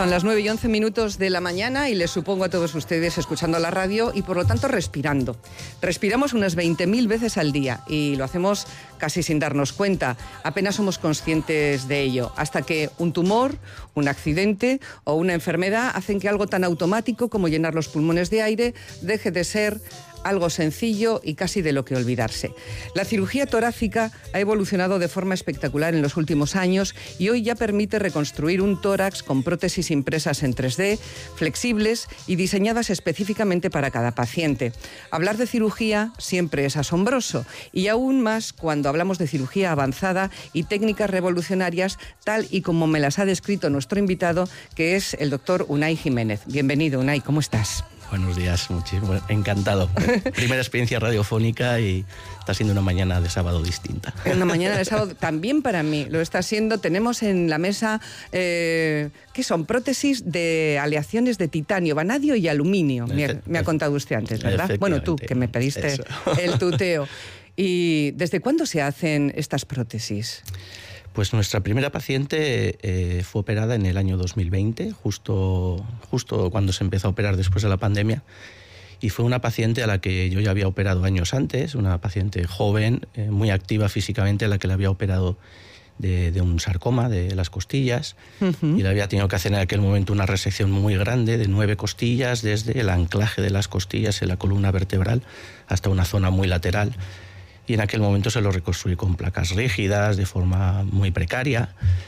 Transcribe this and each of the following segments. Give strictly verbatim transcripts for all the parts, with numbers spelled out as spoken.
Son las nueve y once minutos de la mañana y les supongo a todos ustedes escuchando la radio y por lo tanto respirando. Respiramos unas veinte mil veces al día y lo hacemos casi sin darnos cuenta. Apenas somos conscientes de ello, hasta que un tumor, un accidente o una enfermedad hacen que algo tan automático como llenar los pulmones de aire deje de ser algo sencillo y casi de lo que olvidarse. La cirugía torácica ha evolucionado de forma espectacular en los últimos años y hoy ya permite reconstruir un tórax con prótesis impresas en tres D, flexibles y diseñadas específicamente para cada paciente. Hablar de cirugía siempre es asombroso y aún más cuando hablamos de cirugía avanzada y técnicas revolucionarias, tal y como me las ha descrito nuestro invitado, que es el doctor Unai Jiménez. Bienvenido, Unai, ¿cómo estás? Buenos días, muchísimo, encantado. Primera experiencia radiofónica y está siendo una mañana de sábado distinta. Una mañana de sábado también para mí, lo está siendo. Tenemos en la mesa, eh, ¿qué son? Prótesis de aleaciones de titanio, vanadio y aluminio, me ha, me ha contado usted antes, ¿verdad? Bueno, tú, que me pediste Eso. el tuteo. ¿Y desde cuándo se hacen estas prótesis? Pues nuestra primera paciente eh, fue operada en el año dos mil veinte, justo, justo cuando se empezó a operar después de la pandemia, y fue una paciente a la que yo ya había operado años antes, una paciente joven, eh, muy activa físicamente, a la que le había operado de, de un sarcoma de las costillas, uh-huh. y le había tenido que hacer en aquel momento una resección muy grande de nueve costillas, desde el anclaje de las costillas en la columna vertebral hasta una zona muy lateral. Y en aquel momento se lo reconstruí con placas rígidas, de forma muy precaria.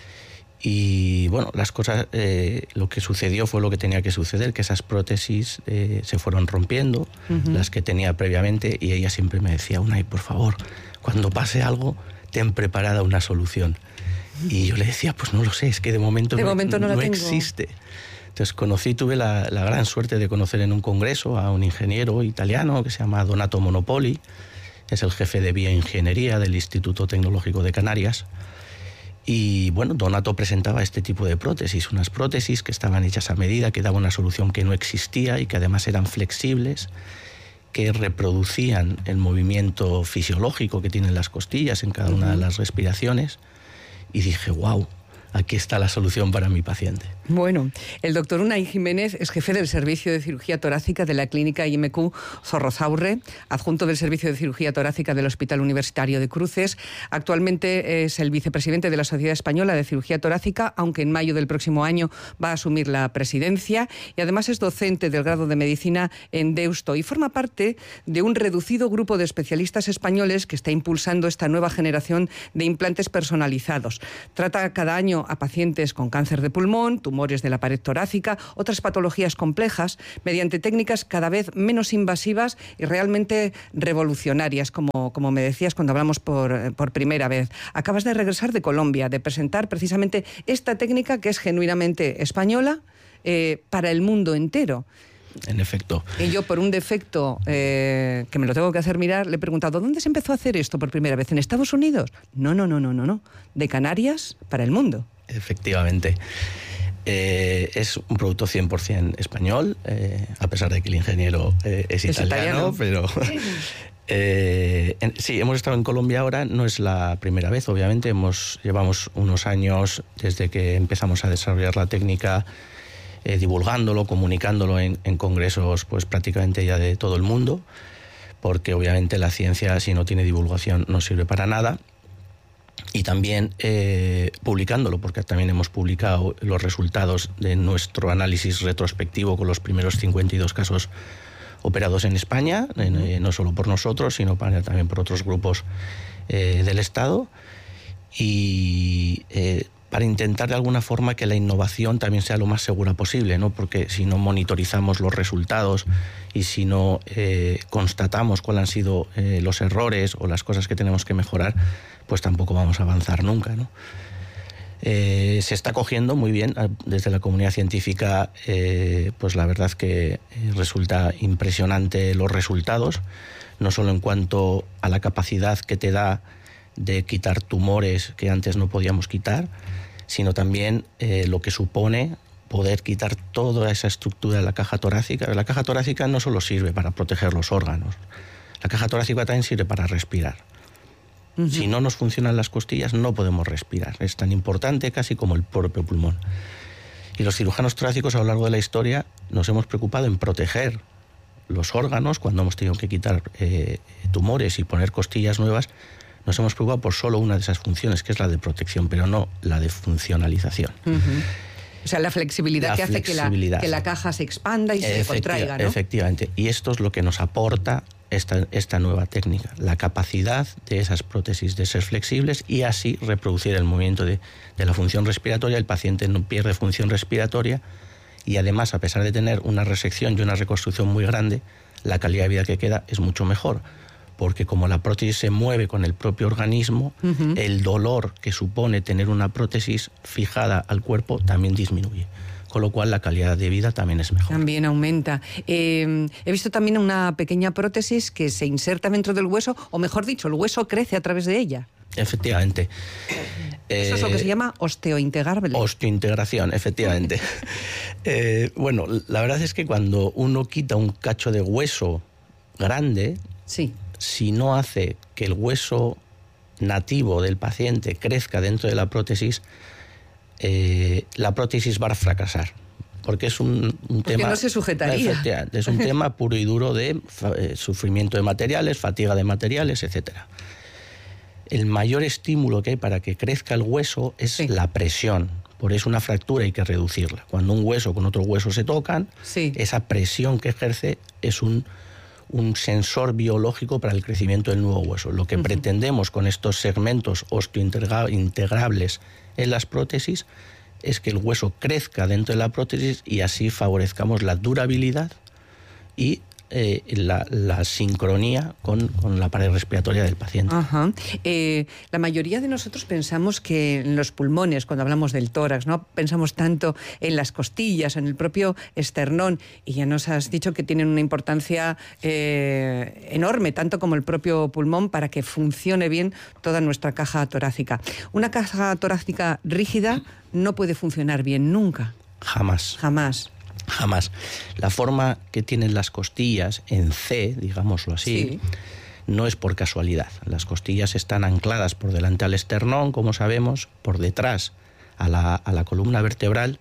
Y bueno, las cosas, eh, lo que sucedió fue lo que tenía que suceder, que esas prótesis eh, se fueron rompiendo, uh-huh. las que tenía previamente, y ella siempre me decía, Unai, por favor, cuando pase algo, ten preparada una solución. Uh-huh. Y yo le decía, pues no lo sé, es que de momento, de no, momento no, no, no existe. Entonces conocí, tuve la, la gran suerte de conocer en un congreso a un ingeniero italiano que se llama Donato Monopoli. Es el jefe de bioingeniería del Instituto Tecnológico de Canarias. Y bueno, Donato presentaba este tipo de prótesis, unas prótesis que estaban hechas a medida, que daban una solución que no existía y que además eran flexibles, que reproducían el movimiento fisiológico que tienen las costillas en cada una de las respiraciones. Y dije, wow, aquí está la solución para mi paciente. Bueno, el doctor Unai Jiménez es jefe del Servicio de Cirugía Torácica de la Clínica I M Q Zorrozaurre, adjunto del Servicio de Cirugía Torácica del Hospital Universitario de Cruces. Actualmente es el vicepresidente de la Sociedad Española de Cirugía Torácica, aunque en mayo del próximo año va a asumir la presidencia, y además es docente del grado de Medicina en Deusto y forma parte de un reducido grupo de especialistas españoles que está impulsando esta nueva generación de implantes personalizados. Trata cada año a pacientes con cáncer de pulmón, tumores de la pared torácica, otras patologías complejas, mediante técnicas cada vez menos invasivas y realmente revolucionarias, como, como me decías cuando hablamos por, por primera vez. Acabas de regresar de Colombia, de presentar precisamente esta técnica que es genuinamente española eh, para el mundo entero. En efecto. Y yo, por un defecto eh, que me lo tengo que hacer mirar, le he preguntado, ¿dónde se empezó a hacer esto por primera vez? ¿En Estados Unidos? No, no, no, no, no, no. De Canarias para el mundo. Efectivamente. Eh, es un producto cien por ciento español, eh, a pesar de que el ingeniero eh, es, es italiano, italiano, pero... eh, en, sí, hemos estado en Colombia ahora, no es la primera vez, obviamente, hemos, llevamos unos años desde que empezamos a desarrollar la técnica, eh, divulgándolo, comunicándolo en, en congresos pues prácticamente ya de todo el mundo, porque obviamente la ciencia, si no tiene divulgación, no sirve para nada. Y también eh, publicándolo, porque también hemos publicado los resultados de nuestro análisis retrospectivo con los primeros cincuenta y dos casos operados en España, uh-huh. eh, no solo por nosotros, sino para, también por otros grupos eh, del Estado, y eh, para intentar de alguna forma que la innovación también sea lo más segura posible, ¿no? Porque si no monitorizamos los resultados y si no eh, constatamos cuáles han sido eh, los errores o las cosas que tenemos que mejorar, pues tampoco vamos a avanzar nunca, ¿no? Eh, se está cogiendo muy bien desde la comunidad científica, eh, pues la verdad que resulta impresionante los resultados, no solo en cuanto a la capacidad que te da de quitar tumores que antes no podíamos quitar, sino también eh, lo que supone poder quitar toda esa estructura de la caja torácica. La caja torácica no solo sirve para proteger los órganos, la caja torácica también sirve para respirar. Uh-huh. Si no nos funcionan las costillas, no podemos respirar. Es tan importante casi como el propio pulmón. Y los cirujanos torácicos a lo largo de la historia nos hemos preocupado en proteger los órganos cuando hemos tenido que quitar eh, tumores y poner costillas nuevas. Nos hemos preocupado por solo una de esas funciones, que es la de protección, pero no la de funcionalización. Uh-huh. O sea, la flexibilidad la que hace flexibilidad. Que, la, que la caja se expanda y Efecti- se contraiga, ¿no? Efectivamente. Y esto es lo que nos aporta esta, esta nueva técnica, la capacidad de esas prótesis de ser flexibles y así reproducir el movimiento de, de la función respiratoria. El paciente no pierde función respiratoria y además, a pesar de tener una resección y una reconstrucción muy grande, la calidad de vida que queda es mucho mejor, porque como la prótesis se mueve con el propio organismo, uh-huh. el dolor que supone tener una prótesis fijada al cuerpo también disminuye, con lo cual la calidad de vida también es mejor. También aumenta. Eh, he visto también una pequeña prótesis que se inserta dentro del hueso, o mejor dicho, el hueso crece a través de ella. Efectivamente. Eso eh, es lo que se llama osteointegrable. Osteointegración, efectivamente. eh, bueno, la verdad es que cuando uno quita un cacho de hueso grande, sí. si no hace que el hueso nativo del paciente crezca dentro de la prótesis, eh, la prótesis va a fracasar. Porque es un, un porque tema... no se sujetaría. Es un tema puro y duro de eh, sufrimiento de materiales, fatiga de materiales, etcétera. El mayor estímulo que hay para que crezca el hueso es sí. la presión. Por eso una fractura hay que reducirla. Cuando un hueso con otro hueso se tocan, sí. esa presión que ejerce es un, un sensor biológico para el crecimiento del nuevo hueso. Lo que uh-huh. pretendemos con estos segmentos osteointegrables en las prótesis es que el hueso crezca dentro de la prótesis y así favorezcamos la durabilidad y Eh, la, la sincronía con, con la pared respiratoria del paciente. Ajá. Eh, la mayoría de nosotros pensamos que en los pulmones, cuando hablamos del tórax, no pensamos tanto en las costillas, en el propio esternón, y ya nos has dicho que tienen una importancia eh, enorme, tanto como el propio pulmón, para que funcione bien toda nuestra caja torácica. Una caja torácica rígida no puede funcionar bien nunca. Jamás. Jamás. Jamás. La forma que tienen las costillas en C, digámoslo así, sí. no es por casualidad. Las costillas están ancladas por delante al esternón, como sabemos, por detrás a la, a la columna vertebral,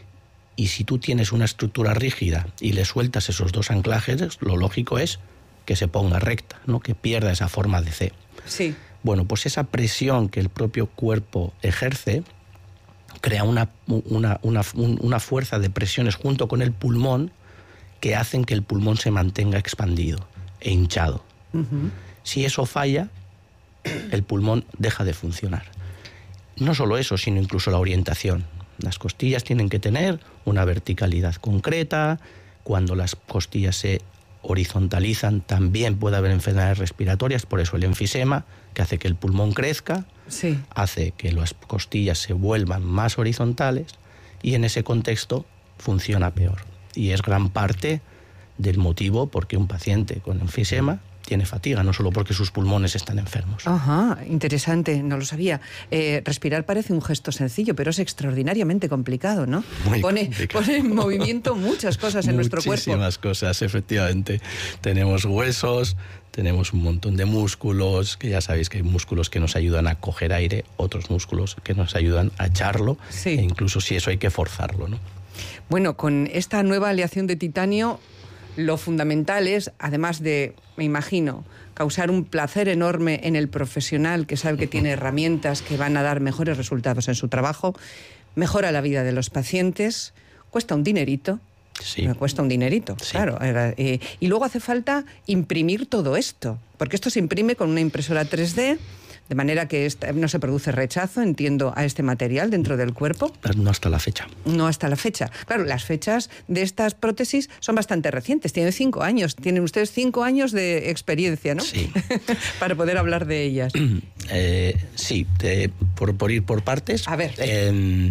y si tú tienes una estructura rígida y le sueltas esos dos anclajes, lo lógico es que se ponga recta, ¿no? Que pierda esa forma de C. Sí. Bueno, pues esa presión que el propio cuerpo ejerce crea una, una, una, una fuerza de presiones junto con el pulmón que hacen que el pulmón se mantenga expandido e hinchado. Uh-huh. Si eso falla, el pulmón deja de funcionar. No solo eso, sino incluso la orientación. Las costillas tienen que tener una verticalidad concreta. Cuando las costillas se horizontalizan, también puede haber enfermedades respiratorias, por eso el enfisema, que hace que el pulmón crezca, sí. hace que las costillas se vuelvan más horizontales y en ese contexto funciona peor. Y es gran parte del motivo por qué un paciente con enfisema tiene fatiga, no solo porque sus pulmones están enfermos. Ajá, interesante, no lo sabía. Eh, respirar parece un gesto sencillo, pero es extraordinariamente complicado, ¿no? Muy pone, complicado. Pone en movimiento muchas cosas en nuestro cuerpo. Muchísimas cosas, efectivamente. Tenemos huesos, tenemos un montón de músculos, que ya sabéis que hay músculos que nos ayudan a coger aire, otros músculos que nos ayudan a echarlo, sí. e incluso si eso hay que forzarlo, ¿no? Bueno, con esta nueva aleación de titanio, lo fundamental es, además de, me imagino, causar un placer enorme en el profesional que sabe que tiene herramientas que van a dar mejores resultados en su trabajo, mejora la vida de los pacientes, cuesta un dinerito, sí. cuesta un dinerito, sí. claro. Eh, y luego hace falta imprimir todo esto, porque esto se imprime con una impresora tres D, de manera que esta, no se produce rechazo, entiendo, a este material dentro del cuerpo. No hasta la fecha. No hasta la fecha. Claro, las fechas de estas prótesis son bastante recientes, tienen cinco años. Tienen ustedes cinco años de experiencia, ¿no? Sí. Para poder hablar de ellas. Eh, sí, te, por, por ir por partes. A ver. Eh,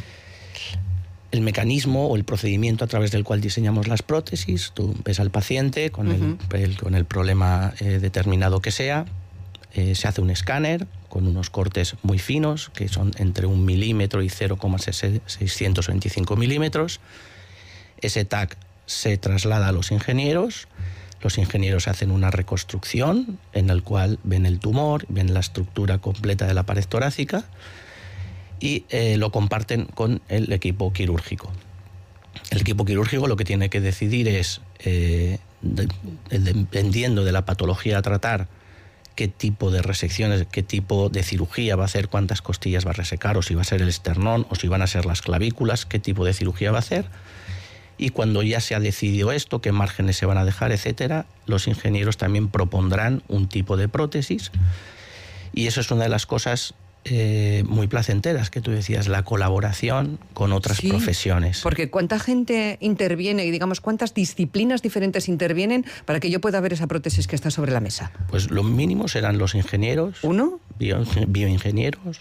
el mecanismo o el procedimiento a través del cual diseñamos las prótesis, tú ves al paciente con, uh-huh. el, el, con el problema eh, determinado que sea. Eh, se hace un escáner con unos cortes muy finos, que son entre un milímetro y cero coma seiscientos veinticinco milímetros. Ese T A C se traslada a los ingenieros. Los ingenieros hacen una reconstrucción en la cual ven el tumor, ven la estructura completa de la pared torácica y eh, lo comparten con el equipo quirúrgico. El equipo quirúrgico lo que tiene que decidir es, eh, de, de, dependiendo de la patología a tratar, qué tipo de resecciones, qué tipo de cirugía va a hacer, cuántas costillas va a resecar, o si va a ser el esternón, o si van a ser las clavículas, qué tipo de cirugía va a hacer. Y cuando ya se ha decidido esto, qué márgenes se van a dejar, etcétera, los ingenieros también propondrán un tipo de prótesis. Y eso es una de las cosas eh, muy placenteras que tú decías, la colaboración con otras sí, profesiones. Porque ¿cuánta gente interviene y digamos cuántas disciplinas diferentes intervienen para que yo pueda ver esa prótesis que está sobre la mesa? Pues lo mínimo serán los ingenieros. ¿Uno? Bio, bioingenieros.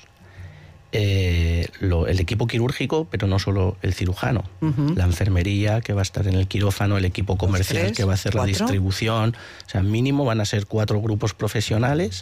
Eh, lo, el equipo quirúrgico, pero no solo el cirujano, uh-huh. la enfermería que va a estar en el quirófano, el equipo comercial tres, que va a hacer cuatro. La distribución, o sea, mínimo van a ser cuatro grupos profesionales.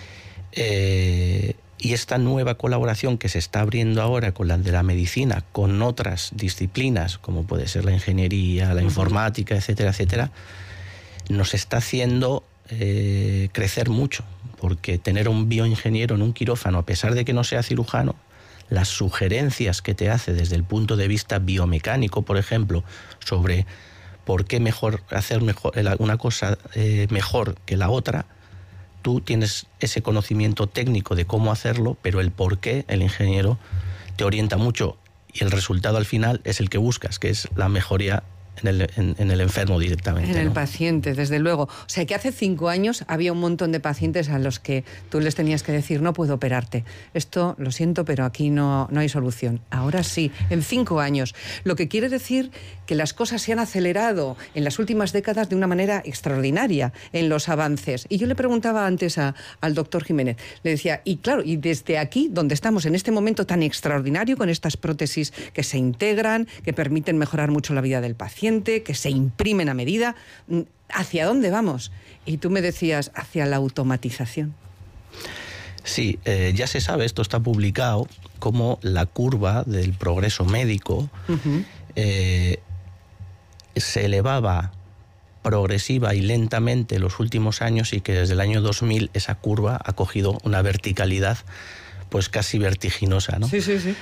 Eh, y esta nueva colaboración que se está abriendo ahora con la de la medicina, con otras disciplinas, como puede ser la ingeniería, la uh-huh. informática, etcétera, etcétera, nos está haciendo eh, crecer mucho, porque tener un bioingeniero en un quirófano, a pesar de que no sea cirujano, las sugerencias que te hace desde el punto de vista biomecánico, por ejemplo, sobre por qué mejor hacer mejor, una cosa eh, mejor que la otra, tú tienes ese conocimiento técnico de cómo hacerlo, pero el por qué el ingeniero te orienta mucho y el resultado al final es el que buscas, que es la mejoría en el, en, en el enfermo directamente. En el ¿no? paciente, desde luego. O sea, que hace cinco años había un montón de pacientes a los que tú les tenías que decir, no puedo operarte. Esto, lo siento, pero aquí no, no hay solución. Ahora sí, en cinco años. Lo que quiere decir que las cosas se han acelerado en las últimas décadas de una manera extraordinaria en los avances. Y yo le preguntaba antes a, al doctor Jiménez, le decía, y claro, y desde aquí, donde estamos en este momento tan extraordinario, con estas prótesis que se integran, que permiten mejorar mucho la vida del paciente, que se imprimen a medida, ¿hacia dónde vamos? Y tú me decías, hacia la automatización. Sí, eh, ya se sabe, esto está publicado, como la curva del progreso médico uh-huh. eh, se elevaba progresiva y lentamente en los últimos años, y que desde el año dos mil esa curva ha cogido una verticalidad pues casi vertiginosa, ¿no? Sí, sí, sí.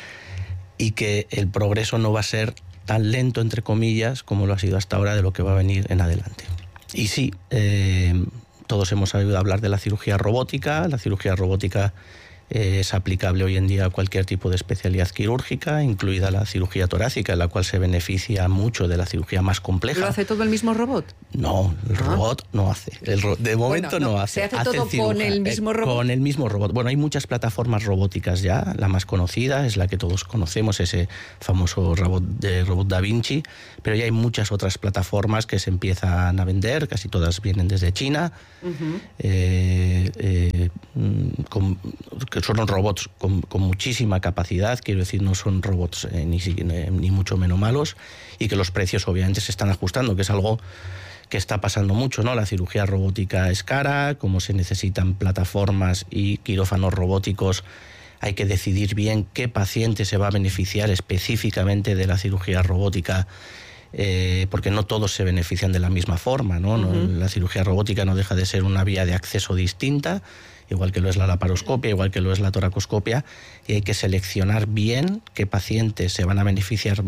Y que el progreso no va a ser tan lento, entre comillas, como lo ha sido hasta ahora, de lo que va a venir en adelante. Y sí, eh, todos hemos oído hablar de la cirugía robótica. La cirugía robótica eh, es aplicable hoy en día a cualquier tipo de especialidad quirúrgica, incluida la cirugía torácica, en la cual se beneficia mucho de la cirugía más compleja. ¿Lo hace todo el mismo robot? No, el ¿Ah? robot no hace. El ro- de momento bueno, no, no hace. ¿Se hace, hace todo ciruja, con el mismo robot? Eh, con el mismo robot. Bueno, hay muchas plataformas robóticas ya. La más conocida es la que todos conocemos, ese famoso robot de robot Da Vinci, pero ya hay muchas otras plataformas que se empiezan a vender, casi todas vienen desde China, uh-huh. eh, eh, con, que son robots con, con muchísima capacidad, quiero decir, no son robots eh, ni, ni mucho menos malos, y que los precios obviamente se están ajustando, que es algo que está pasando mucho, ¿no? La cirugía robótica es cara, como se necesitan plataformas y quirófanos robóticos, hay que decidir bien qué paciente se va a beneficiar específicamente de la cirugía robótica, eh, porque no todos se benefician de la misma forma, ¿no? Uh-huh. La cirugía robótica no deja de ser una vía de acceso distinta, igual que lo es la laparoscopia, igual que lo es la toracoscopia, y hay que seleccionar bien qué pacientes se van a beneficiar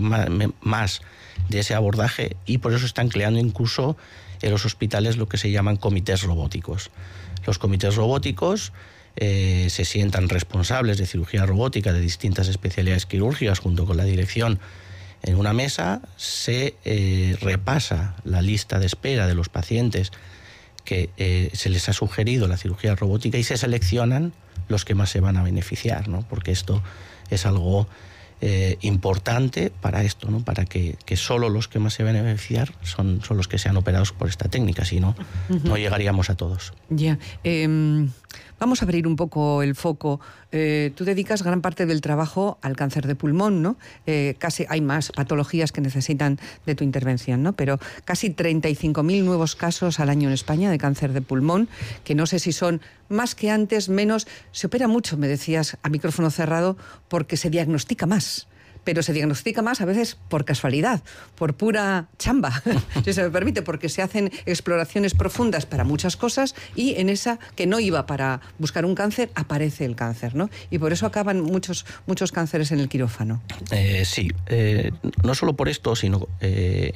más de ese abordaje, y por eso están creando incluso en los hospitales lo que se llaman comités robóticos. Los comités robóticos eh, se sientan responsables de cirugía robótica de distintas especialidades quirúrgicas junto con la dirección en una mesa, se eh, repasa la lista de espera de los pacientes que eh, se les ha sugerido la cirugía robótica y se seleccionan los que más se van a beneficiar, ¿no? Porque esto es algo eh, importante para esto, ¿no? Para que, que solo los que más se van a beneficiar son, son los que sean operados por esta técnica, si no, uh-huh. no llegaríamos a todos. Ya. Eh, vamos a abrir un poco el foco. Eh, tú dedicas gran parte del trabajo al cáncer de pulmón, ¿no? Eh, casi hay más patologías que necesitan de tu intervención, ¿no? Pero casi treinta y cinco mil nuevos casos al año en España de cáncer de pulmón, que no sé si son más que antes, menos. Se opera mucho, me decías, a micrófono cerrado, porque se diagnostica más. pero se diagnostica más a veces por casualidad, por pura chamba, si se me permite, porque se hacen exploraciones profundas para muchas cosas y en esa que no iba para buscar un cáncer, aparece el cáncer, ¿no? Y por eso acaban muchos, muchos cánceres en el quirófano. Eh, sí, eh, no solo por esto, sino... Eh,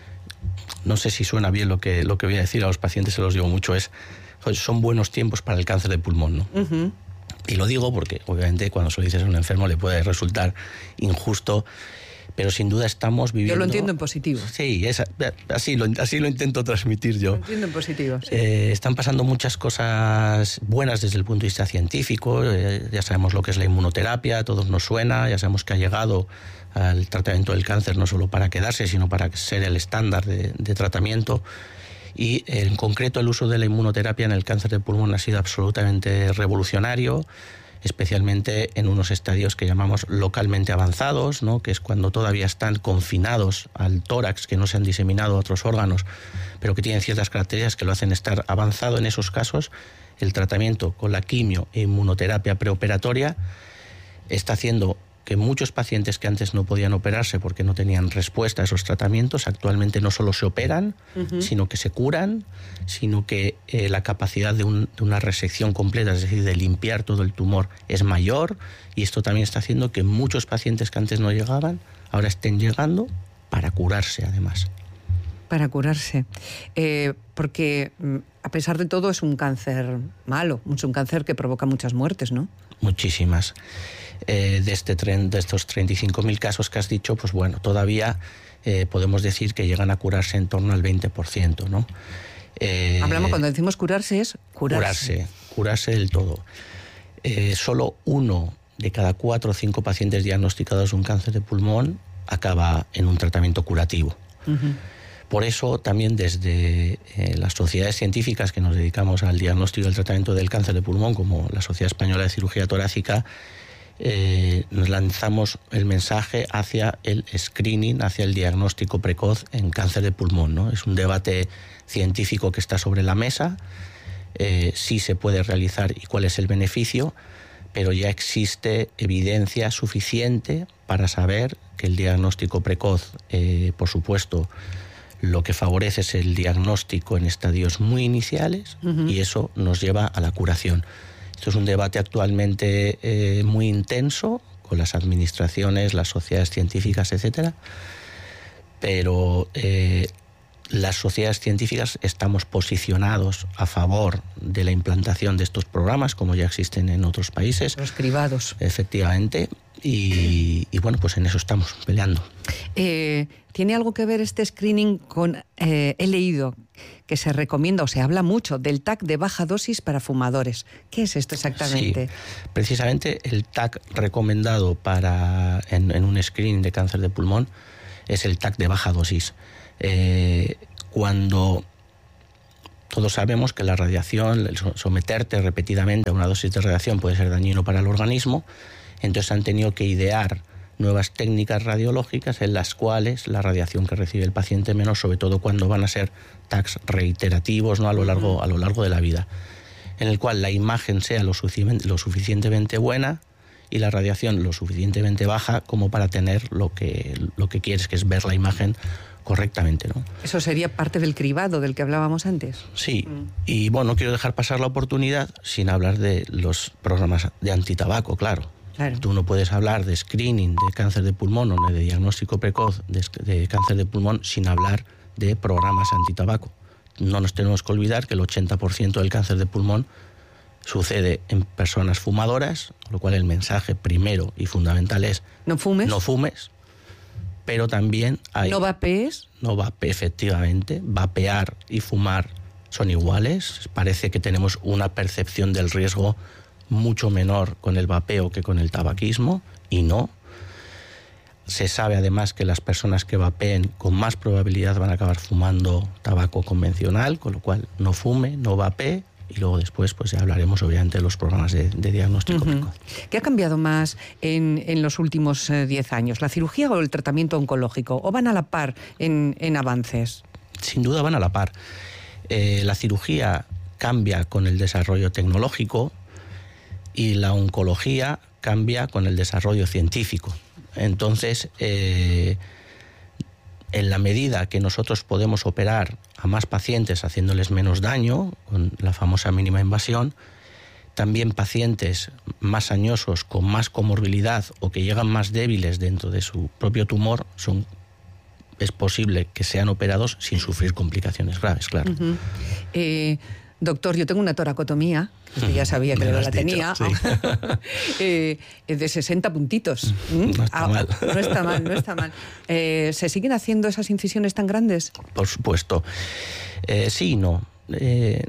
no sé si suena bien lo que, lo que voy a decir, a los pacientes se los digo mucho, es son buenos tiempos para el cáncer de pulmón, ¿no? Uh-huh. Y lo digo porque, obviamente, cuando se lo dices a un enfermo le puede resultar injusto, pero sin duda estamos viviendo... Yo lo entiendo en positivo. Sí, es, así, lo, así lo intento transmitir yo. Lo entiendo en positivo, sí. Eh, están pasando muchas cosas buenas desde el punto de vista científico, eh, ya sabemos lo que es la inmunoterapia, a todos nos suena, ya sabemos que ha llegado al tratamiento del cáncer no solo para quedarse, sino para ser el estándar de, de tratamiento. Y en concreto el uso de la inmunoterapia en el cáncer de pulmón ha sido absolutamente revolucionario, especialmente en unos estadios que llamamos localmente avanzados, ¿no? Que es cuando todavía están confinados al tórax, que no se han diseminado a otros órganos, pero que tienen ciertas características que lo hacen estar avanzado. En esos casos, el tratamiento con la quimio e inmunoterapia preoperatoria está haciendo que muchos pacientes que antes no podían operarse porque no tenían respuesta a esos tratamientos, actualmente no solo se operan, uh-huh. sino que se curan, sino que eh, la capacidad de, un, de una resección completa, es decir, de limpiar todo el tumor, es mayor, y esto también está haciendo que muchos pacientes que antes no llegaban, ahora estén llegando para curarse, además. Para curarse. Eh, porque, a pesar de todo, es un cáncer malo, es un cáncer que provoca muchas muertes, ¿no? Muchísimas. Eh, de, este tren, de estos treinta y cinco mil casos que has dicho, pues bueno, todavía eh, podemos decir que llegan a curarse en torno al veinte por ciento, ¿no? Eh, Hablamos, cuando decimos curarse, es curarse. Curarse, curarse del todo. Eh, solo uno de cada cuatro o cinco pacientes diagnosticados de un cáncer de pulmón acaba en un tratamiento curativo. Uh-huh. Por eso también desde eh, las sociedades científicas que nos dedicamos al diagnóstico y al tratamiento del cáncer de pulmón, como la Sociedad Española de Cirugía Torácica, eh, nos lanzamos el mensaje hacia el screening, hacia el diagnóstico precoz en cáncer de pulmón, ¿no? Es un debate científico que está sobre la mesa, eh, sí se puede realizar y cuál es el beneficio, pero ya existe evidencia suficiente para saber que el diagnóstico precoz, eh, por supuesto, lo que favorece es el diagnóstico en estadios muy iniciales, uh-huh. y eso nos lleva a la curación. Esto es un debate actualmente eh, muy intenso con las administraciones, las sociedades científicas, etcétera. Pero eh, las sociedades científicas estamos posicionados a favor de la implantación de estos programas, como ya existen en otros países. Los cribados. Efectivamente. Y, y bueno, pues en eso estamos peleando. Eh, ¿Tiene algo que ver este screening con... Eh, he leído que se recomienda o se habla mucho del T A C de baja dosis para fumadores. ¿Qué es esto exactamente? Sí, precisamente el T A C recomendado para, en, en un screening de cáncer de pulmón es el T A C de baja dosis. Eh, cuando todos sabemos que la radiación, el someterte repetidamente a una dosis de radiación puede ser dañino para el organismo, entonces han tenido que idear nuevas técnicas radiológicas en las cuales la radiación que recibe el paciente menos, sobre todo cuando van a ser T A Cs reiterativos, ¿no? a lo largo, a lo largo de la vida, en el cual la imagen sea lo, sufici- lo suficientemente buena y la radiación lo suficientemente baja como para tener lo que, lo que quieres, que es ver la imagen correctamente, ¿no? Eso sería parte del cribado del que hablábamos antes. Sí, mm. y bueno, no quiero dejar pasar la oportunidad sin hablar de los programas de antitabaco, claro. Claro. Tú no puedes hablar de screening de cáncer de pulmón o de diagnóstico precoz de, de cáncer de pulmón sin hablar de programas antitabaco. No nos tenemos que olvidar que el ochenta por ciento del cáncer de pulmón sucede en personas fumadoras, con lo cual el mensaje primero y fundamental es no fumes. No fumes, pero también hay... ¿No vapees? No vape, efectivamente. Vapear y fumar son iguales. Parece que tenemos una percepción del riesgo mucho menor con el vapeo que con el tabaquismo, y no. Se sabe además que las personas que vapeen con más probabilidad van a acabar fumando tabaco convencional, con lo cual no fume, no vapee, y luego después pues ya hablaremos obviamente de los programas de, de diagnóstico uh-huh. precoz. ¿Qué ha cambiado más en, en los últimos diez años? ¿La cirugía o el tratamiento oncológico? ¿O van a la par en, en avances? Sin duda van a la par. Eh, la cirugía cambia con el desarrollo tecnológico y la oncología cambia con el desarrollo científico. Entonces, eh, en la medida que nosotros podemos operar a más pacientes haciéndoles menos daño, con la famosa mínima invasión, también pacientes más añosos, con más comorbilidad o que llegan más débiles dentro de su propio tumor, son, es posible que sean operados sin sufrir complicaciones graves, claro. Uh-huh. eh, doctor, yo tengo una toracotomía, que usted ya sabía que la tenía, sí. eh, de sesenta puntitos. ¿Mm? No está ah, mal. No está mal, no está mal. Eh, ¿Se siguen haciendo esas incisiones tan grandes? Por supuesto. Eh, sí y no. Eh,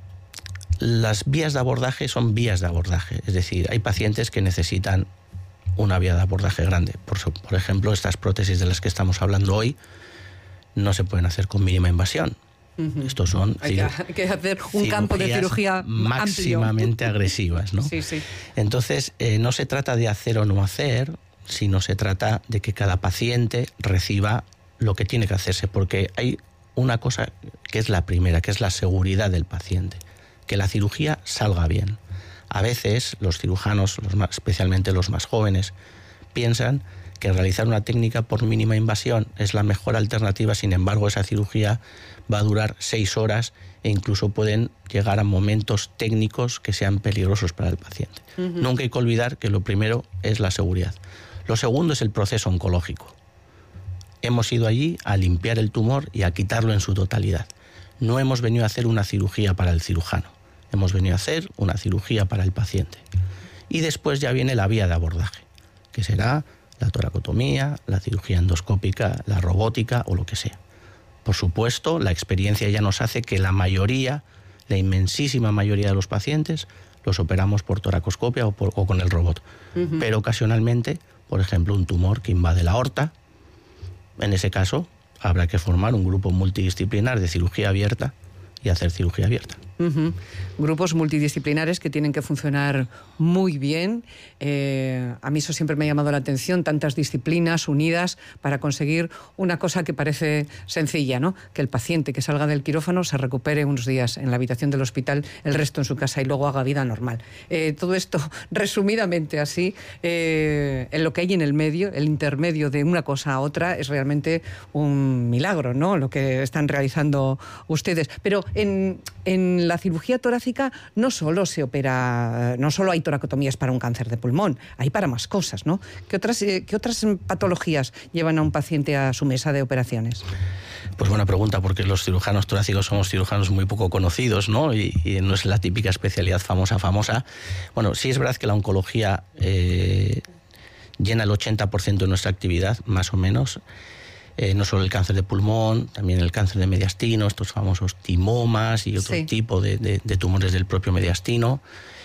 las vías de abordaje son vías de abordaje. Es decir, hay pacientes que necesitan una vía de abordaje grande. Por, por ejemplo, estas prótesis de las que estamos hablando hoy no se pueden hacer con mínima invasión. Uh-huh. Estos son hay, que, hay que hacer un campo de cirugía máximamente amplio. Agresivas, ¿no? Sí, sí. Entonces, eh, no se trata de hacer o no hacer, sino se trata de que cada paciente reciba lo que tiene que hacerse, porque hay una cosa que es la primera, que es la seguridad del paciente, que la cirugía salga bien. A veces los cirujanos, los más, especialmente los más jóvenes, piensan que realizar una técnica por mínima invasión es la mejor alternativa, sin embargo esa cirugía va a durar seis horas e incluso pueden llegar a momentos técnicos que sean peligrosos para el paciente. Uh-huh. Nunca hay que olvidar que lo primero es la seguridad. Lo segundo es el proceso oncológico. Hemos ido allí a limpiar el tumor y a quitarlo en su totalidad. No hemos venido a hacer una cirugía para el cirujano, hemos venido a hacer una cirugía para el paciente. Y después ya viene la vía de abordaje, que será la toracotomía, la cirugía endoscópica, la robótica o lo que sea. Por supuesto, la experiencia ya nos hace que la mayoría, la inmensísima mayoría de los pacientes, los operamos por toracoscopia o, por, o con el robot. Uh-huh. Pero ocasionalmente, por ejemplo, un tumor que invade la aorta, en ese caso habrá que formar un grupo multidisciplinar de cirugía abierta y hacer cirugía abierta. Uh-huh. Grupos multidisciplinares que tienen que funcionar muy bien. Eh, a mí eso siempre me ha llamado la atención, tantas disciplinas unidas para conseguir una cosa que parece sencilla, ¿no? Que el paciente que salga del quirófano se recupere unos días en la habitación del hospital, el resto en su casa y luego haga vida normal. Eh, todo esto, resumidamente así, eh, en lo que hay en el medio, el intermedio de una cosa a otra, es realmente un milagro, ¿no? Lo que están realizando ustedes. Pero en, en la cirugía torácica no solo se opera, no solo hay toracotomías para un cáncer de pulmón, hay para más cosas, ¿no? ¿Qué otras, qué otras patologías llevan a un paciente a su mesa de operaciones? Pues buena pregunta, porque los cirujanos torácicos somos cirujanos muy poco conocidos, ¿no? Y, y no es la típica especialidad famosa, famosa. Bueno, sí es verdad que la oncología eh, llena el ochenta por ciento de nuestra actividad, más o menos. Eh, no solo el cáncer de pulmón, también el cáncer de mediastino, estos famosos timomas y otro sí. tipo de, de, de tumores del propio mediastino.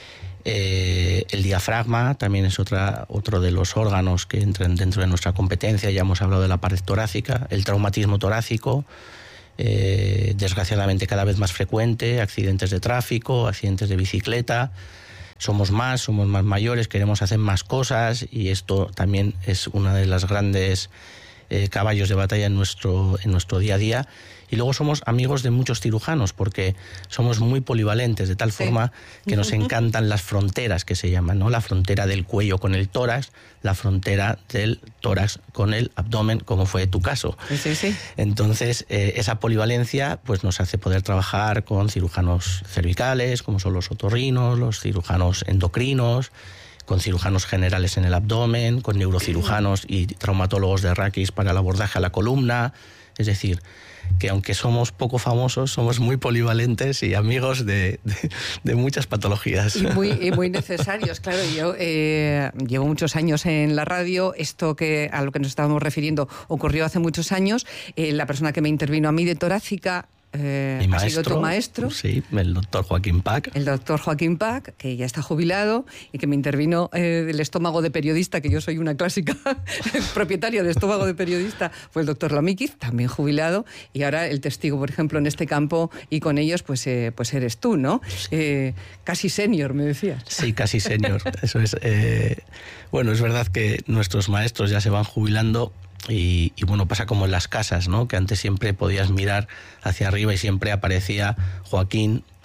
Eh, el diafragma también es otra, otro de los órganos que entran dentro de nuestra competencia. Ya hemos hablado de la pared torácica, el traumatismo torácico, eh, desgraciadamente cada vez más frecuente, accidentes de tráfico, accidentes de bicicleta. Somos más, somos más mayores, queremos hacer más cosas y esto también es una de las grandes Eh, caballos de batalla en nuestro, en nuestro día a día. Y luego somos amigos de muchos cirujanos porque somos muy polivalentes, de tal sí. forma que nos encantan las fronteras que se llaman, ¿no? La frontera del cuello con el tórax, la frontera del tórax con el abdomen, como fue tu caso. Sí, sí. Entonces, eh, esa polivalencia pues, nos hace poder trabajar con cirujanos cervicales, como son los otorrinos, los cirujanos endocrinos, con cirujanos generales en el abdomen, con neurocirujanos y traumatólogos de raquis para el abordaje a la columna. Es decir, que aunque somos poco famosos, somos muy polivalentes y amigos de, de, de muchas patologías. Y muy, y muy necesarios, claro. Yo eh, llevo muchos años en la radio. Esto que a lo que nos estábamos refiriendo ocurrió hace muchos años. Eh, la persona que me intervino a mí de torácica Eh, Mi maestro, ha sido tu maestro. Sí, el doctor Joaquín Pac. El doctor Joaquín Pac, que ya está jubilado y que me intervino eh, del estómago de periodista, que yo soy una clásica propietaria de estómago de periodista, fue el doctor Lomíquiz, también jubilado, y ahora el testigo, por ejemplo, en este campo y con ellos, pues, eh, pues eres tú, ¿no? Sí. Eh, casi senior, me decías. Sí, casi senior. Eso es. Eh, bueno, es verdad que nuestros maestros ya se van jubilando. Y, y bueno, pasa como en las casas, ¿no? Que antes siempre podías mirar hacia arriba y siempre aparecía Joaquín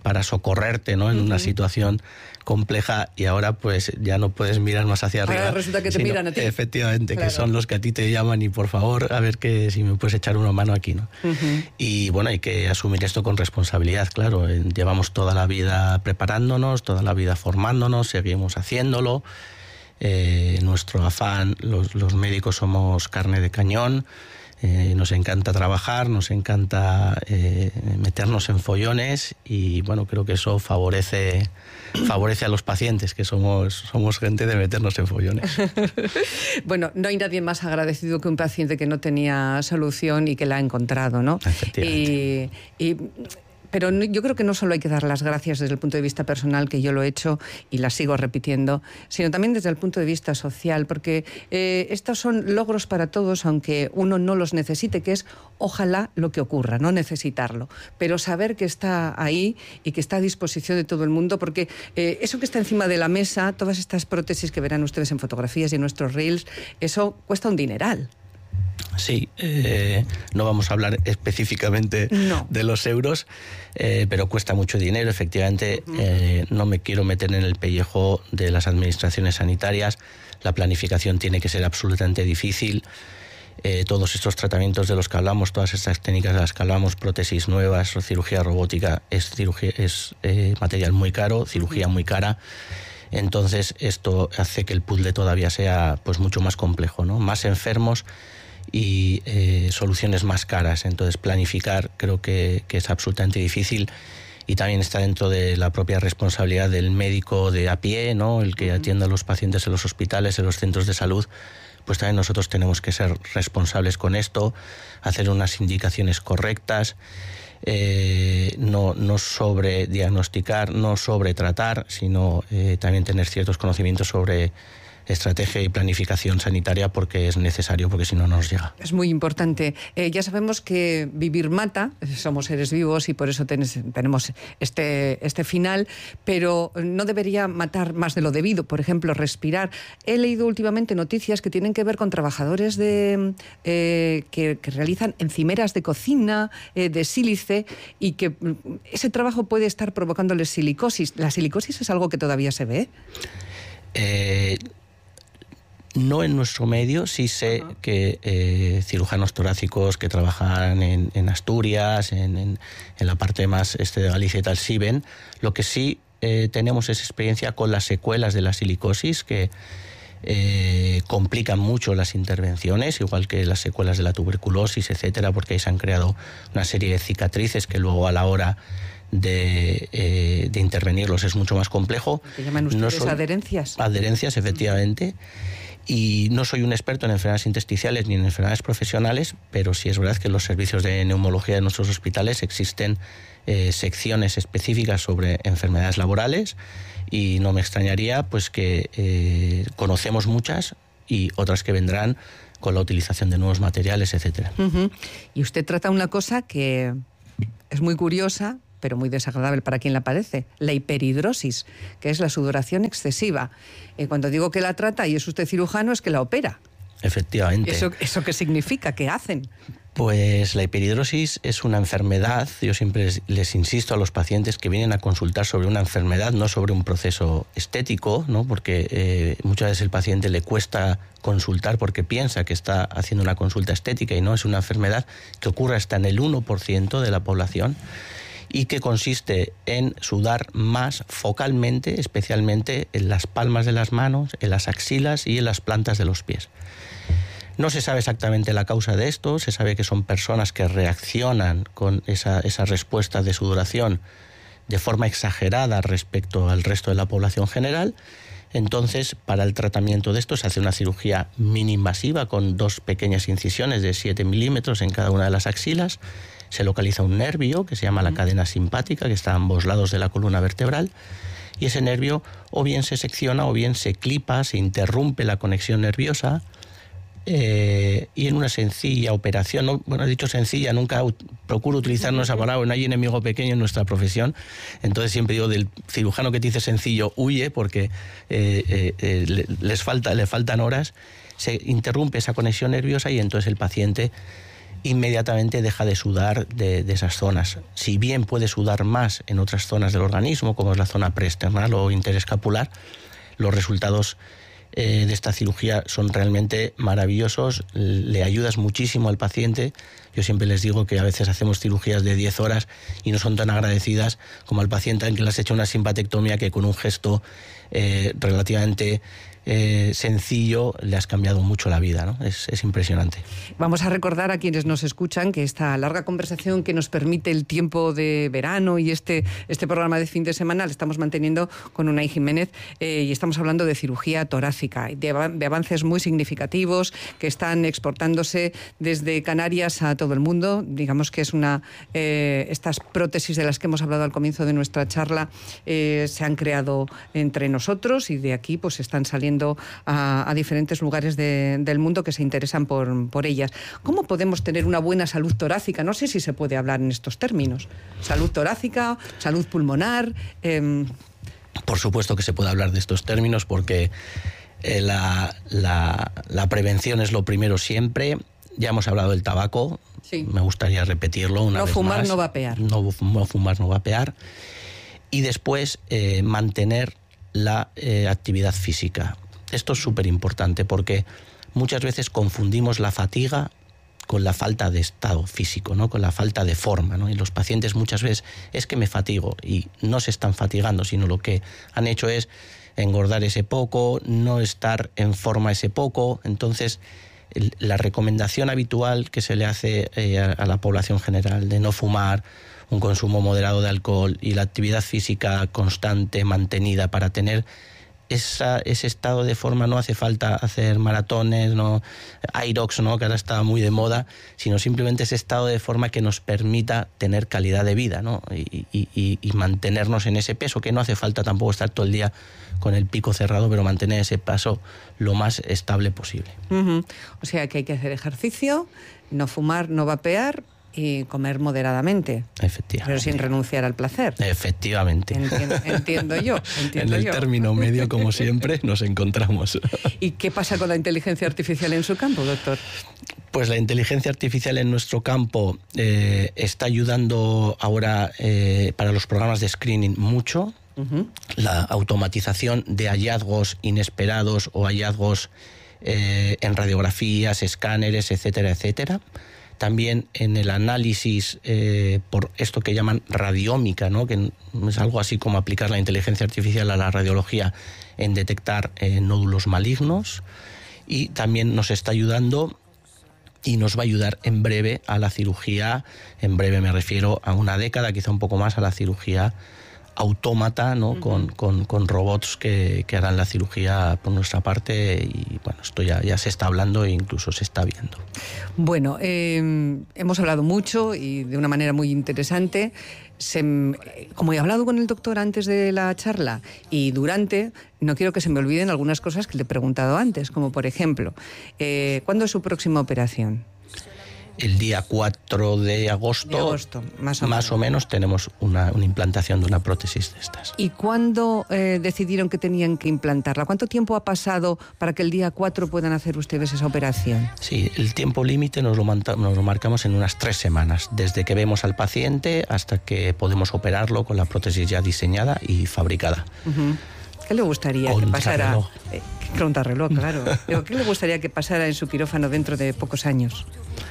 para socorrerte, ¿no? En uh-huh. una situación compleja, y ahora pues ya no puedes mirar más hacia arriba. Ahora resulta que te sino, miran a ti. Efectivamente, claro. que son los que a ti te llaman y por favor, a ver que si me puedes echar una mano aquí, ¿no? Uh-huh. Y bueno, hay que asumir esto con responsabilidad, claro. Llevamos toda la vida preparándonos, toda la vida formándonos, seguimos haciéndolo. Eh, nuestro afán, los, los médicos somos carne de cañón. Eh, nos encanta trabajar, nos encanta eh, meternos en follones, y bueno, creo que eso favorece favorece a los pacientes, que somos, somos gente de meternos en follones. Bueno, no hay nadie más agradecido que un paciente que no tenía solución y que la ha encontrado, ¿no? Efectivamente. Y, y Pero yo creo que no solo hay que dar las gracias desde el punto de vista personal, que yo lo he hecho y las sigo repitiendo, sino también desde el punto de vista social, porque eh, estos son logros para todos, aunque uno no los necesite, que es ojalá lo que ocurra, no necesitarlo, pero saber que está ahí y que está a disposición de todo el mundo, porque eh, eso que está encima de la mesa, todas estas prótesis que verán ustedes en fotografías y en nuestros reels, eso cuesta un dineral. Sí, eh, no vamos a hablar específicamente no. de los euros, eh, pero cuesta mucho dinero, efectivamente. Uh-huh. eh, no me quiero meter en el pellejo de las administraciones sanitarias. La planificación tiene que ser absolutamente difícil. Eh, todos estos tratamientos de los que hablamos, todas estas técnicas de las que hablamos, prótesis nuevas, cirugía robótica, es, cirugía, es eh, material muy caro, cirugía uh-huh. muy cara. Entonces esto hace que el puzzle todavía sea pues mucho más complejo, ¿no? Más enfermos y eh, soluciones más caras. Entonces planificar creo que, que es absolutamente difícil, y también está dentro de la propia responsabilidad del médico de a pie, ¿no? El que atienda a los pacientes en los hospitales, en los centros de salud. Pues también nosotros tenemos que ser responsables con esto, hacer unas indicaciones correctas, eh, no, no sobre diagnosticar, no sobre tratar, sino eh, también tener ciertos conocimientos sobre estrategia y planificación sanitaria, porque es necesario, porque si no, no nos llega. Es muy importante. Eh, ya sabemos que vivir mata, somos seres vivos y por eso tenes, tenemos este, este final, pero no debería matar más de lo debido. Por ejemplo, respirar. He leído últimamente noticias que tienen que ver con trabajadores de, eh, que, que realizan encimeras de cocina, eh, de sílice, y que ese trabajo puede estar provocándoles silicosis. ¿La silicosis es algo que todavía se ve? Eh... No en nuestro medio, sí sé uh-huh. que eh, cirujanos torácicos que trabajan en, en Asturias, en, en, en la parte más este de Galicia y tal, sí ven. Lo que sí eh, tenemos es experiencia con las secuelas de la silicosis, que eh, complican mucho las intervenciones, igual que las secuelas de la tuberculosis, etcétera, porque ahí se han creado una serie de cicatrices que luego a la hora de, eh, de intervenirlos es mucho más complejo. ¿Qué llaman ustedes? No son adherencias? Adherencias, efectivamente. Uh-huh. Y no soy un experto en enfermedades intersticiales ni en enfermedades profesionales, pero sí es verdad que en los servicios de neumología de nuestros hospitales existen eh, secciones específicas sobre enfermedades laborales, y no me extrañaría pues que eh, conocemos muchas y otras que vendrán con la utilización de nuevos materiales, etcétera. Uh-huh. Y usted trata una cosa que es muy curiosa, pero muy desagradable para quien la padece, la hiperhidrosis, que es la sudoración excesiva. Eh, cuando digo que la trata y es usted cirujano, es que la opera. Efectivamente. ¿Eso, eso qué significa? ¿Qué hacen? Pues la hiperhidrosis es una enfermedad. Yo siempre les, les insisto a los pacientes que vienen a consultar sobre una enfermedad, no sobre un proceso estético, ¿no? Porque eh, muchas veces el paciente le cuesta consultar porque piensa que está haciendo una consulta estética, y no, es una enfermedad que ocurre hasta en el uno por ciento de la población, y que consiste en sudar más focalmente, especialmente en las palmas de las manos, en las axilas y en las plantas de los pies. No se sabe exactamente la causa de esto, se sabe que son personas que reaccionan con esa, esa respuesta de sudoración de forma exagerada respecto al resto de la población general. Entonces, para el tratamiento de esto se hace una cirugía mini-invasiva con dos pequeñas incisiones de siete milímetros en cada una de las axilas. Se localiza un nervio que se llama la cadena simpática, que está a ambos lados de la columna vertebral, y ese nervio o bien se secciona o bien se clipa, se interrumpe la conexión nerviosa, eh, y en una sencilla operación, no, bueno, he dicho sencilla, nunca ut- procuro utilizar esa palabra, no hay enemigo pequeño en nuestra profesión, entonces siempre digo, del cirujano que te dice sencillo, huye, porque eh, eh, eh, le, les falta, le faltan horas. Se interrumpe esa conexión nerviosa y entonces el paciente inmediatamente deja de sudar de, de esas zonas. Si bien puede sudar más en otras zonas del organismo, como es la zona preesternal o interescapular, los resultados eh, de esta cirugía son realmente maravillosos. Le ayudas muchísimo al paciente. Yo siempre les digo que a veces hacemos cirugías de diez horas y no son tan agradecidas como al paciente al que le has hecho una simpatectomía, que con un gesto eh, relativamente Eh, sencillo le has cambiado mucho la vida, ¿no? Es, es impresionante. Vamos a recordar a quienes nos escuchan que esta larga conversación que nos permite el tiempo de verano y este, este programa de fin de semana lo estamos manteniendo con Unai Jiménez eh, y estamos hablando de cirugía torácica, de, de avances muy significativos que están exportándose desde Canarias a todo el mundo. Digamos que es una eh, estas prótesis de las que hemos hablado al comienzo de nuestra charla eh, se han creado entre nosotros y de aquí pues están saliendo A, a diferentes lugares de, del mundo que se interesan por, por ellas. ¿Cómo podemos tener una buena salud torácica? No sé si se puede hablar en estos términos. Salud torácica, salud pulmonar. Eh... Por supuesto que se puede hablar de estos términos porque eh, la, la, la prevención es lo primero siempre. Ya hemos hablado del tabaco. Sí. Me gustaría repetirlo una no vez fumar, más. No vapear. No, no fumar, no vapear. Y después eh, mantener la eh, actividad física. Esto es súper importante porque muchas veces confundimos la fatiga con la falta de estado físico, ¿no? Con la falta de forma, ¿no? Y los pacientes muchas veces es que me fatigo y no se están fatigando, sino lo que han hecho es engordar ese poco, no estar en forma ese poco. Entonces, el, la recomendación habitual que se le hace eh, a, a la población general de no fumar, un consumo moderado de alcohol y la actividad física constante, mantenida para tener esa, ese estado de forma. No hace falta hacer maratones, no Irox, ¿no? Que ahora está muy de moda, sino simplemente ese estado de forma que nos permita tener calidad de vida, ¿no? y, y, y mantenernos en ese peso, que no hace falta tampoco estar todo el día con el pico cerrado, pero mantener ese paso lo más estable posible. Uh-huh. O sea que hay que hacer ejercicio, no fumar, no vapear, y comer moderadamente. Efectivamente. Pero sin renunciar al placer. Efectivamente. Entiendo, entiendo yo. Entiendo en el yo. término medio, como siempre, nos encontramos. ¿Y qué pasa con la inteligencia artificial en su campo, doctor? Pues la inteligencia artificial en nuestro campo eh, está ayudando ahora eh, para los programas de screening mucho. Uh-huh. La automatización de hallazgos inesperados o hallazgos eh, en radiografías, escáneres, etcétera, etcétera. También en el análisis eh, por esto que llaman radiómica, ¿no? Que es algo así como aplicar la inteligencia artificial a la radiología en detectar eh, nódulos malignos. Y también nos está ayudando y nos va a ayudar en breve a la cirugía, en breve me refiero a una década, quizá un poco más, a la cirugía autómata, ¿no? Uh-huh. con, con, con robots que, que harán la cirugía por nuestra parte, y bueno, esto ya, ya se está hablando e incluso se está viendo. Bueno, eh, hemos hablado mucho y de una manera muy interesante. Se, como he hablado con el doctor antes de la charla y durante, no quiero que se me olviden algunas cosas que le he preguntado antes, como por ejemplo, eh, ¿cuándo es su próxima operación? El día cuatro de agosto, de agosto más, o, más menos. o menos, tenemos una, una implantación de una prótesis de estas. ¿Y cuándo eh, decidieron que tenían que implantarla? ¿Cuánto tiempo ha pasado para que el día cuatro puedan hacer ustedes esa operación? Sí, el tiempo límite nos lo, manta, nos lo marcamos en unas tres semanas, desde que vemos al paciente hasta que podemos operarlo con la prótesis ya diseñada y fabricada. Uh-huh. ¿Qué le gustaría Contra que pasara? Reloj. Eh, contrarreloj, claro. Digo, ¿qué le gustaría que pasara en su quirófano dentro de pocos años?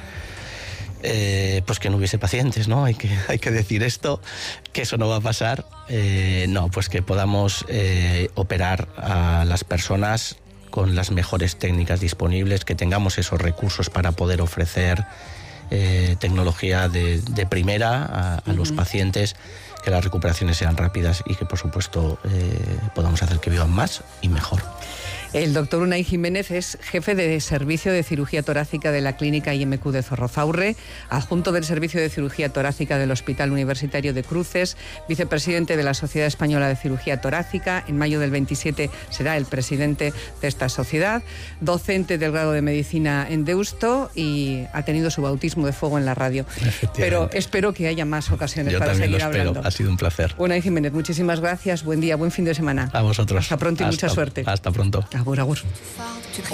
Eh, pues que no hubiese pacientes, ¿no? Hay que, hay que decir esto, que eso no va a pasar. Eh, no, pues que podamos eh, operar a las personas con las mejores técnicas disponibles, que tengamos esos recursos para poder ofrecer eh, tecnología de, de primera a, a uh-huh. los pacientes, que las recuperaciones sean rápidas y que, por supuesto, eh, podamos hacer que vivan más y mejor. El doctor Unai Jiménez es jefe de Servicio de Cirugía Torácica de la Clínica I M Q de Zorrozaurre, adjunto del Servicio de Cirugía Torácica del Hospital Universitario de Cruces, vicepresidente de la Sociedad Española de Cirugía Torácica. En mayo del veintisiete será el presidente de esta sociedad, docente del grado de Medicina en Deusto y ha tenido su bautismo de fuego en la radio. Pero espero que haya más ocasiones Yo para también seguir lo espero. hablando. Ha sido un placer. Unai Jiménez, muchísimas gracias. Buen día, buen fin de semana. A vosotros. Hasta pronto y hasta, mucha suerte. Hasta pronto. Agur, agur.